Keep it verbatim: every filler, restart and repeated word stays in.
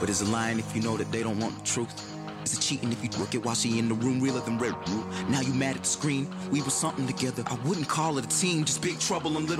But is it lying if you know that they don't want the truth? Is it cheating if you work it while she in the room realer than Red Root? Now you mad at the screen? We were something together. I wouldn't call it a team, just big trouble and little